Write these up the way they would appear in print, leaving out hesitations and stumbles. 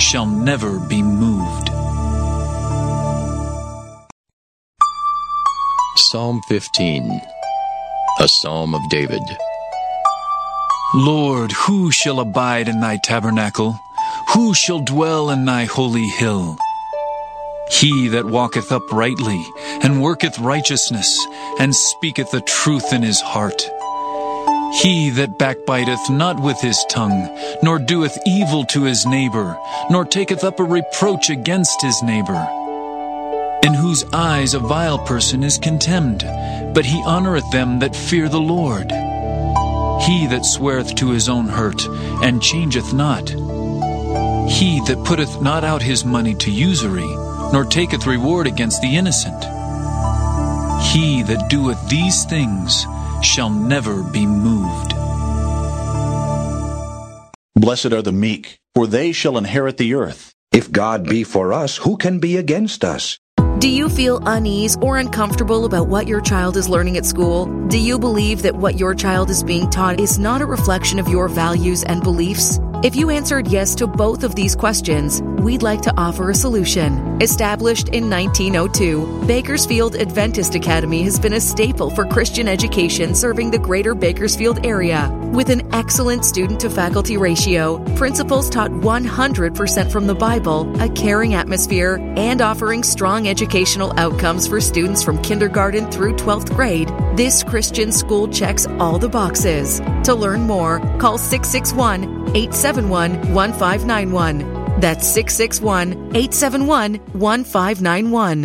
shall never be moved. Psalm 15, a psalm of David. Lord, who shall abide in thy tabernacle? Who shall dwell in thy holy hill? He that walketh uprightly, and worketh righteousness, and speaketh the truth in his heart. He that backbiteth not with his tongue, nor doeth evil to his neighbor, nor taketh up a reproach against his neighbor. In whose eyes a vile person is contemned, but he honoureth them that fear the Lord. He that sweareth to his own hurt, and changeth not. He that putteth not out his money to usury, nor taketh reward against the innocent. He that doeth these things shall never be moved. Blessed are the meek, for they shall inherit the earth. If God be for us, who can be against us? Do you feel unease or uncomfortable about what your child is learning at school? Do you believe that what your child is being taught is not a reflection of your values and beliefs? If you answered yes to both of these questions, we'd like to offer a solution. Established in 1902, Bakersfield Adventist Academy has been a staple for Christian education serving the greater Bakersfield area. With an excellent student-to-faculty ratio, principals taught 100% from the Bible, a caring atmosphere, and offering strong educational outcomes for students from kindergarten through 12th grade, this Christian school checks all the boxes. To learn more, call 661-871-1591. That's 661-871-1591.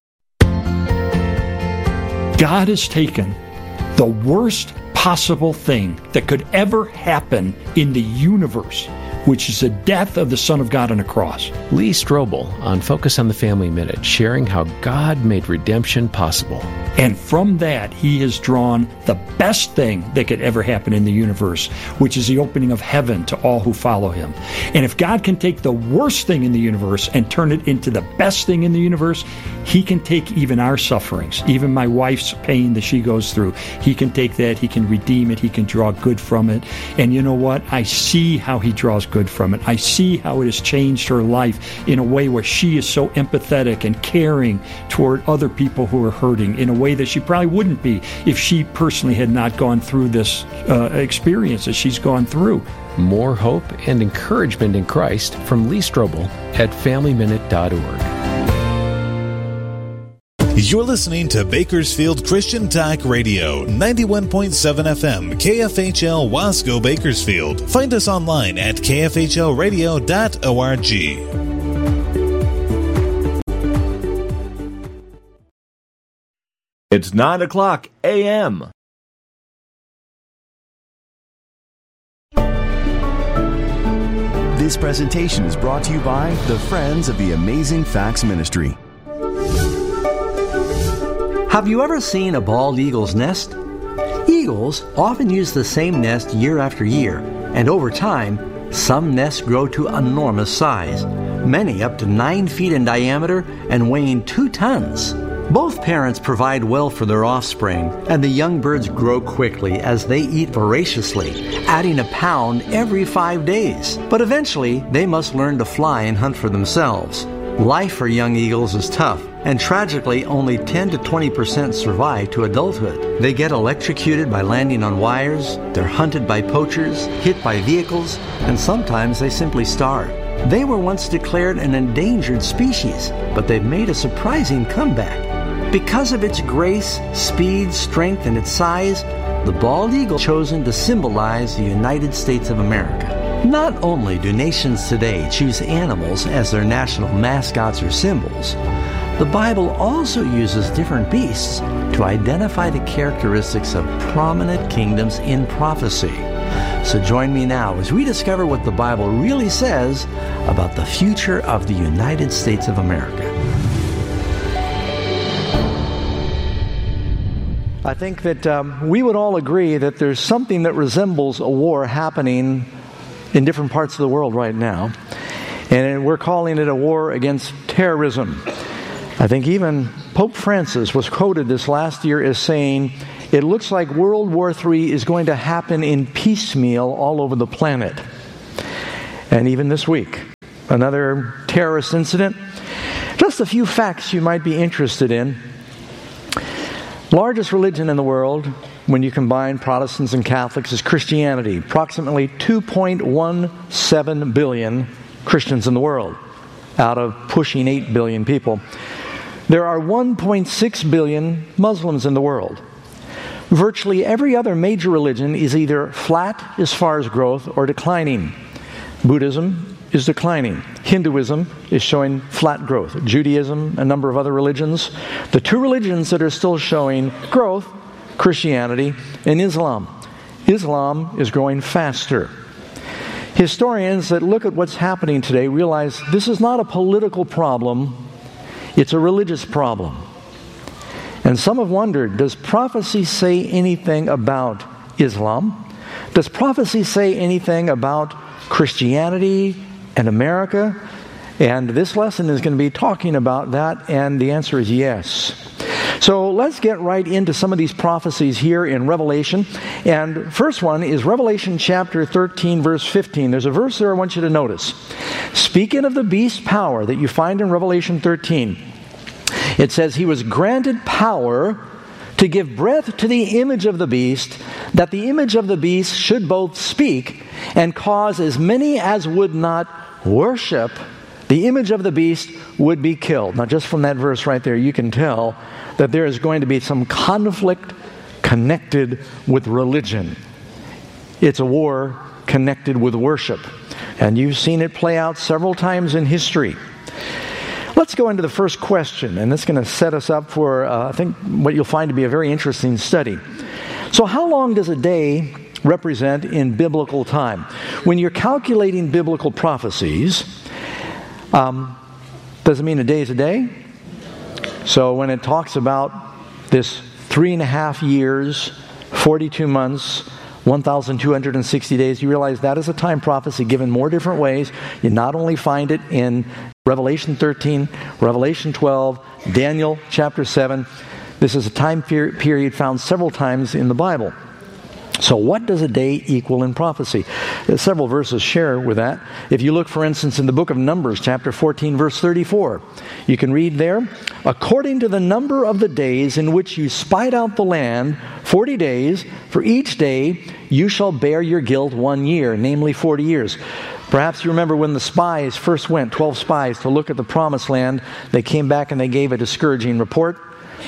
God has taken the worst possible thing that could ever happen in the universe, which is the death of the Son of God on a cross. Lee Strobel on Focus on the Family Minute, sharing how God made redemption possible. And from that, he has drawn the best thing that could ever happen in the universe, which is the opening of heaven to all who follow him. And if God can take the worst thing in the universe and turn it into the best thing in the universe, he can take even our sufferings, even my wife's pain that she goes through. He can take that, he can redeem it, he can draw good from it. And you know what? I see how he draws good from it. I see how it has changed her life in a way where she is so empathetic and caring toward other people who are hurting in a way that she probably wouldn't be if she personally had not gone through this experience that she's gone through. More hope and encouragement in Christ from Lee Strobel at FamilyMinute.org. You're listening to Bakersfield Christian Talk Radio, 91.7 FM, KFHL Wasco, Bakersfield. Find us online at kfhlradio.org. It's 9 o'clock a.m. This presentation is brought to you by the Friends of the Amazing Facts Ministry. Have you ever seen a bald eagle's nest? Eagles often use the same nest year after year, and over time, some nests grow to enormous size, many up to 9 feet in diameter and weighing 2 tons. Both parents provide well for their offspring, and the young birds grow quickly as they eat voraciously, adding a pound every 5 days. But eventually, they must learn to fly and hunt for themselves. Life for young eagles is tough, and tragically, only 10 to 20% survive to adulthood. They get electrocuted by landing on wires, they're hunted by poachers, hit by vehicles, and sometimes they simply starve. They were once declared an endangered species, but they've made a surprising comeback. Because of its grace, speed, strength, and its size, the bald eagle chosen to symbolize the United States of America. Not only do nations today choose animals as their national mascots or symbols, the Bible also uses different beasts to identify the characteristics of prominent kingdoms in prophecy. So join me now as we discover what the Bible really says about the future of the United States of America. I think that we would all agree that there's something that resembles a war happening in different parts of the world right now. And we're calling it a war against terrorism. I think even Pope Francis was quoted this last year as saying, it looks like World War III is going to happen in piecemeal all over the planet. And even this week, another terrorist incident. Just a few facts you might be interested in. Largest religion in the world, when you combine Protestants and Catholics, is Christianity. Approximately 2.17 billion Christians in the world, out of pushing 8 billion people. There are 1.6 billion Muslims in the world. Virtually every other major religion is either flat as far as growth or declining. Buddhism is declining. Hinduism is showing flat growth. Judaism, a number of other religions. The two religions that are still showing growth, Christianity and Islam. Islam is growing faster. Historians that look at what's happening today realize this is not a political problem, it's a religious problem. And some have wondered, does prophecy say anything about Islam? Does prophecy say anything about Christianity and America? And this lesson is going to be talking about that, and the answer is yes. So let's get right into some of these prophecies here in Revelation. And first one is Revelation chapter 13, verse 15. There's a verse there I want you to notice. Speaking of the beast's power that you find in Revelation 13, it says, he was granted power to give breath to the image of the beast, that the image of the beast should both speak and cause as many as would not worship the image of the beast would be killed. Now, just from that verse right there, you can tell that there is going to be some conflict connected with religion. It's a war connected with worship. And you've seen it play out several times in history. Let's go into the first question, and it's going to set us up for, I think, what you'll find to be a very interesting study. So how long does a day represent in biblical time? When you're calculating biblical prophecies, does it mean a day is a day? So when it talks about this 3.5 years, 42 months, 1,260 days, you realize that is a time prophecy given more different ways. You not only find it in Revelation 13, Revelation 12, Daniel chapter 7. This is a time period found several times in the Bible. So what does a day equal in prophecy? Several verses share with that. If you look, for instance, in the book of Numbers, chapter 14, verse 34, you can read there, according to the number of the days in which you spied out the land, 40 days, for each day you shall bear your guilt 1 year, namely 40 years. Perhaps you remember when the spies first went, 12 spies, to look at the promised land. They came back and they gave a discouraging report.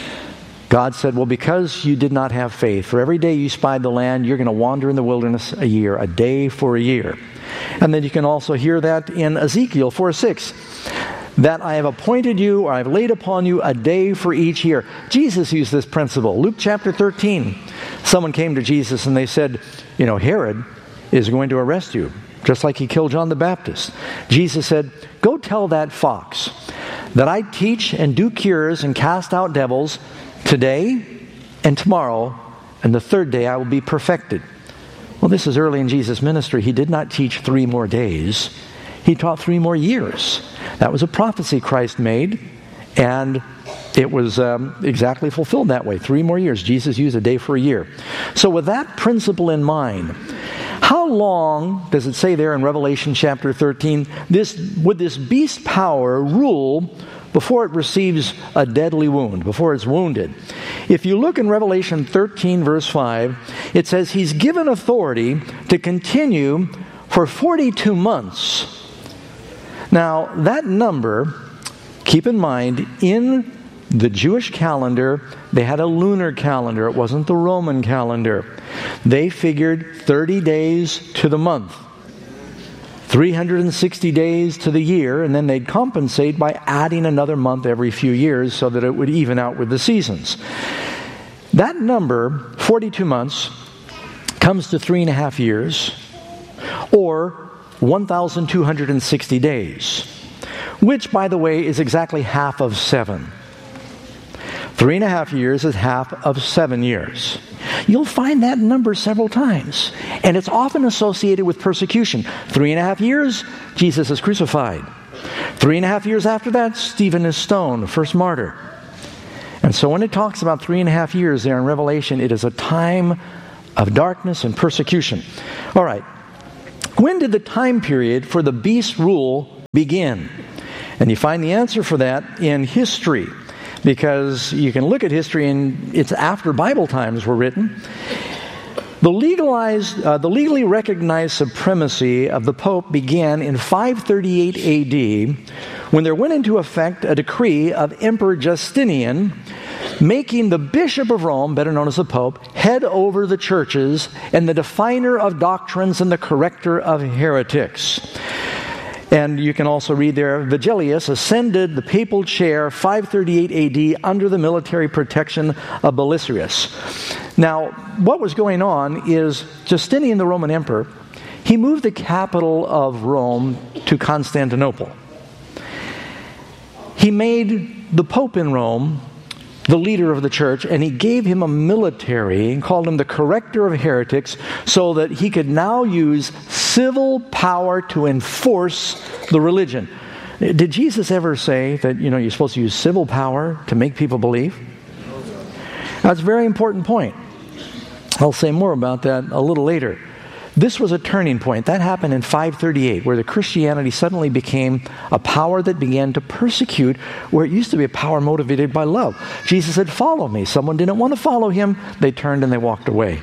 God said, well, because you did not have faith, for every day you spied the land, you're going to wander in the wilderness a year, a day for a year. And then you can also hear that in Ezekiel 4:6, that I have appointed you, or I have laid upon you a day for each year. Jesus used this principle. Luke chapter 13, someone came to Jesus and they said, Herod is going to arrest you, just like he killed John the Baptist. Jesus said, go tell that fox that I teach and do cures and cast out devils today and tomorrow, and the third day I will be perfected. Well, this is early in Jesus' ministry. He did not teach 3 more days. He taught 3 more years. That was a prophecy Christ made, and it was exactly fulfilled that way. 3 more years. Jesus used a day for a year. So with that principle in mind, how long does it say there in Revelation chapter 13, would this beast power rule before it receives a deadly wound, before it's wounded? If you look in Revelation 13, verse 5, it says he's given authority to continue for 42 months. Now, that number, keep in mind, in the Jewish calendar, they had a lunar calendar. It wasn't the Roman calendar. They figured 30 days to the month, 360 days to the year, and then they'd compensate by adding another month every few years so that it would even out with the seasons. That number, 42 months, comes to 3.5 years, or 1,260 days, which, by the way, is exactly half of 7. 3.5 years is half of 7 years. You'll find that number several times, and it's often associated with persecution. 3.5 years, Jesus is crucified. 3.5 years after that, Stephen is stoned, the first martyr. And so when it talks about 3.5 years there in Revelation, it is a time of darkness and persecution. All right. When did the time period for the beast's rule begin? And you find the answer for that in history, because you can look at history and it's after Bible times were written. The legally recognized supremacy of the Pope began in 538 A.D. when there went into effect a decree of Emperor Justinian making the Bishop of Rome, better known as the Pope, head over the churches and the definer of doctrines and the corrector of heretics. And you can also read there, Vigilius ascended the papal chair 538 A.D. under the military protection of Belisarius. Now, what was going on is Justinian, the Roman emperor, he moved the capital of Rome to Constantinople. He made the Pope in Rome the leader of the church, and he gave him a military and called him the corrector of heretics so that he could now use civil power to enforce the religion. Did Jesus ever say that, you're supposed to use civil power to make people believe? That's a very important point. I'll say more about that a little later. This was a turning point. That happened in 538, where the Christianity suddenly became a power that began to persecute, where it used to be a power motivated by love. Jesus said, "Follow me." Someone didn't want to follow him. They turned and they walked away.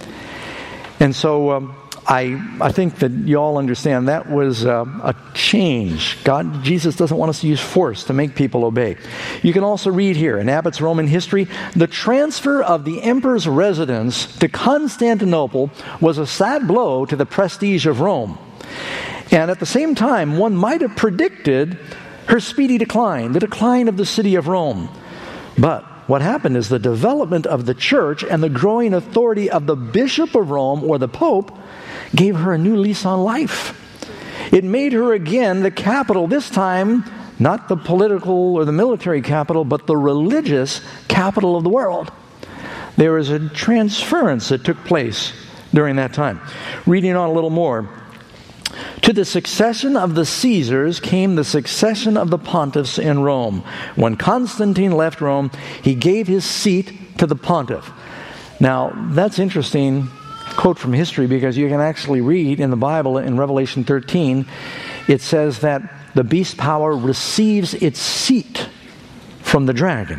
And so I think that you all understand that was a change. Jesus doesn't want us to use force to make people obey. You can also read here in Abbott's Roman History, the transfer of the emperor's residence to Constantinople was a sad blow to the prestige of Rome. And at the same time, one might have predicted her speedy decline, the decline of the city of Rome. But what happened is the development of the church and the growing authority of the Bishop of Rome, or the Pope, gave her a new lease on life. It made her again the capital, this time not the political or the military capital, but the religious capital of the world. There was a transference that took place during that time. Reading on a little more. To the succession of the Caesars came the succession of the pontiffs in Rome. When Constantine left Rome, he gave his seat to the pontiff. Now, that's interesting quote from history, because you can actually read in the Bible in Revelation 13, it says that the beast power receives its seat from the dragon.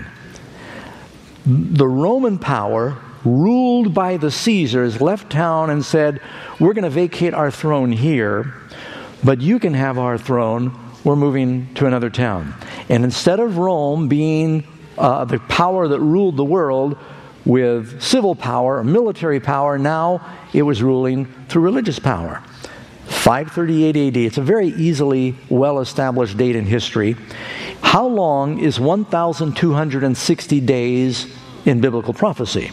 The Roman power, ruled by the Caesars, left town and said, "We're going to vacate our throne here, but you can have our throne. We're moving to another town." And instead of Rome being the power that ruled the world with civil power, military power, now it was ruling through religious power. 538 AD. It's a very easily well-established date in history. How long is 1,260 days in biblical prophecy?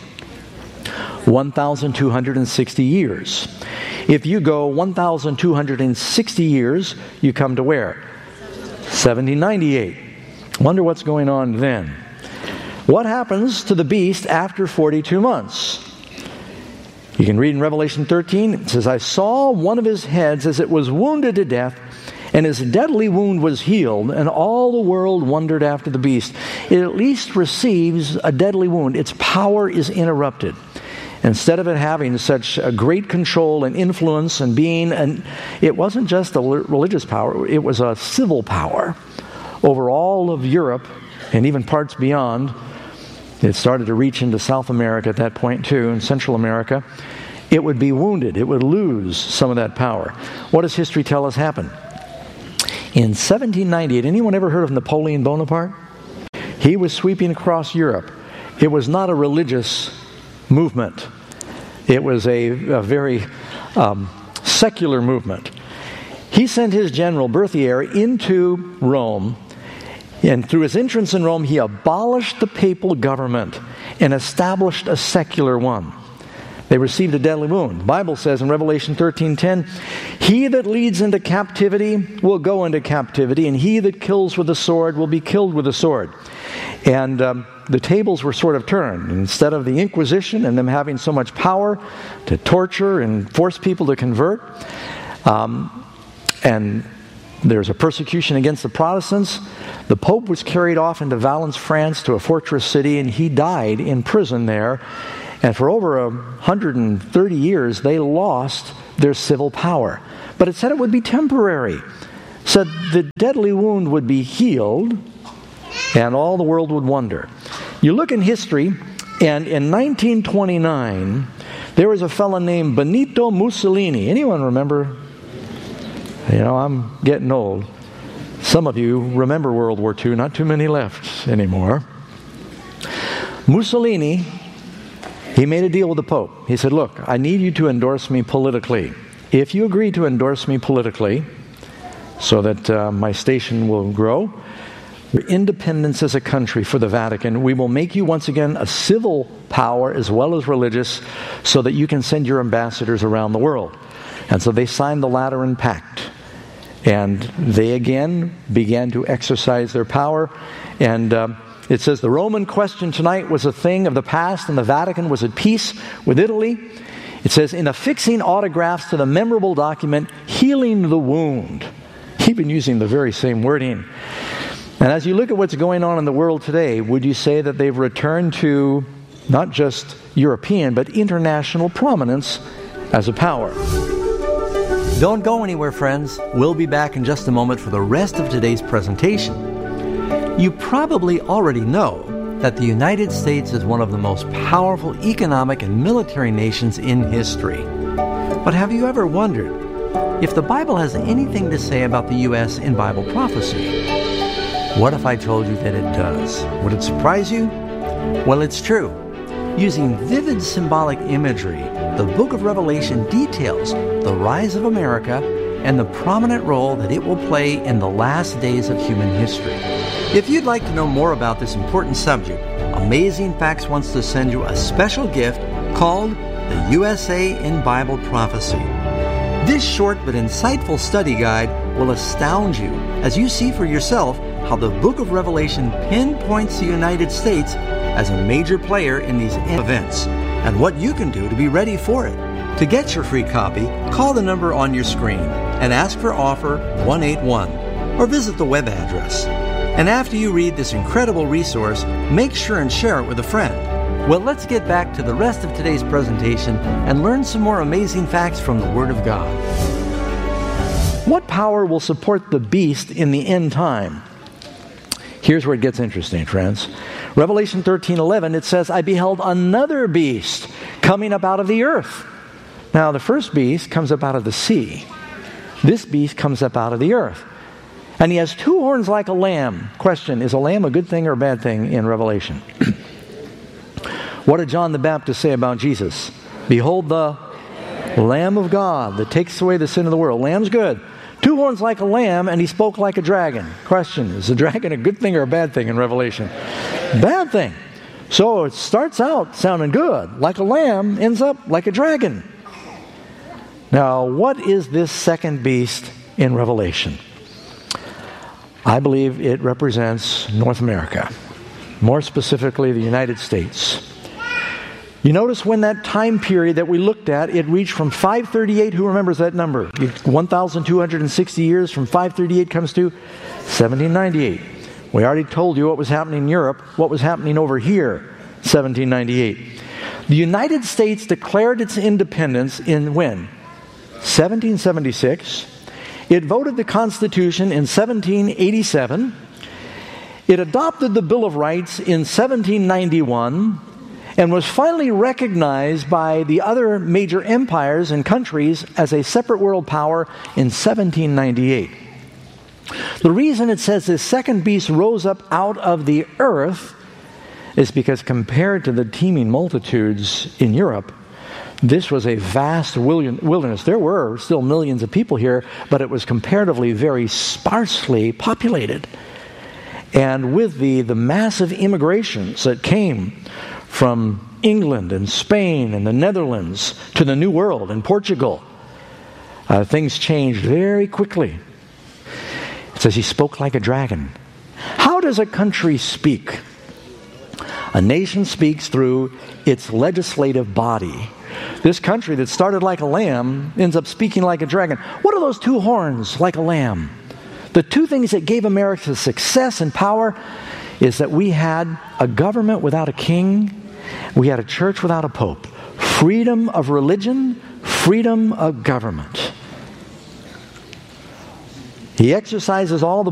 1,260 years. If you go 1,260 years, you come to where? 1798. Wonder what's going on then. What happens to the beast after 42 months? You can read in Revelation 13, it says, "I saw one of his heads as it was wounded to death, and his deadly wound was healed, and all the world wondered after the beast." It at least receives a deadly wound. Its power is interrupted. Instead of it having such a great control and influence and it wasn't just a religious power, it was a civil power over all of Europe and even parts beyond. It started to reach into South America at that point too, and Central America. It would be wounded. It would lose some of that power. What does history tell us happened? In 1798, anyone ever heard of Napoleon Bonaparte? He was sweeping across Europe. It was not a religious movement. It was a very secular movement. He sent his general Berthier into Rome, and through his entrance in Rome, he abolished the papal government and established a secular one. They received a deadly wound. The Bible says in Revelation 13:10, "He that leads into captivity will go into captivity, and he that kills with the sword will be killed with the sword." And the tables were sort of turned. Instead of the Inquisition and them having so much power to torture and force people to convert, and there's a persecution against the Protestants, the Pope was carried off into Valence, France, to a fortress city, and he died in prison there. And for over 130 years, they lost their civil power. But it said it would be temporary. said the deadly wound would be healed and all the world would wonder. You look in history, and in 1929, there was a fellow named Benito Mussolini. Anyone remember? You know, I'm getting old. Some of you remember World War II, not too many left anymore. Mussolini, he made a deal with the Pope. He said, look, I need you to endorse me politically. If you agree to endorse me politically so that my station will grow, independence as a country for the Vatican, we will make you once again a civil power as well as religious so that you can send your ambassadors around the world. And so they signed the Lateran Pact. And they again began to exercise their power. And it says the Roman question tonight was a thing of the past, and the Vatican was at peace with Italy. It says, in affixing autographs to the memorable document, healing the wound. Even using the very same wording. And as you look at what's going on in the world today, would you say that they've returned to not just European, but international prominence as a power? Don't go anywhere, friends. We'll be back in just a moment for the rest of today's presentation. You probably already know that the United States is one of the most powerful economic and military nations in history. But have you ever wondered if the Bible has anything to say about the U.S. in Bible prophecy? What if I told you that it does? Would it surprise you? Well, it's true. Using vivid symbolic imagery, the book of Revelation details the rise of America and the prominent role that it will play in the last days of human history. If you'd like to know more about this important subject, Amazing Facts wants to send you a special gift called The USA in Bible Prophecy. This short but insightful study guide will astound you as you see for yourself how the book of Revelation pinpoints the United States as a major player in these events, and what you can do to be ready for it. To get your free copy, call the number on your screen and ask for offer 181, or visit the web address. And after you read this incredible resource, make sure and share it with a friend. Well, let's get back to the rest of today's presentation and learn some more amazing facts from the Word of God. What power will support the beast in the end time? Here's where it gets interesting, friends. Revelation 13:11, it says, I beheld another beast coming up out of the earth. Now, the first beast comes up out of the sea. This beast comes up out of the earth. And he has two horns like a lamb. Question, is a lamb a good thing or a bad thing in Revelation? What did John the Baptist say about Jesus? Behold the Lamb of God that takes away the sin of the world. Lamb's good. Two horns like a lamb, and he spoke like a dragon. Question, is a dragon a good thing or a bad thing in Revelation? Bad thing. So it starts out sounding good. Like a lamb, ends up like a dragon. Now, what is this second beast in Revelation? I believe it represents North America. More specifically, the United States. You notice when that time period that we looked at, it reached from 538, who remembers that number? 1,260 years from 538 comes to 1798. We already told you what was happening in Europe, what was happening over here, 1798. The United States declared its independence in when? 1776. It voted the Constitution in 1787. It adopted the Bill of Rights in 1791. And was finally recognized by the other major empires and countries as a separate world power in 1798. The reason it says this second beast rose up out of the earth is because compared to the teeming multitudes in Europe, this was a vast wilderness. There were still millions of people here, but it was comparatively very sparsely populated. And with the massive immigrations that came from England and Spain and the Netherlands to the New World and Portugal, things changed very quickly. It says he spoke like a dragon. How does a country speak? A nation speaks through its legislative body. This country that started like a lamb ends up speaking like a dragon. What are those two horns like a lamb? The two things that gave America success and power is that we had a government without a king. We had a church without a pope. Freedom of religion, freedom of government. He exercises all the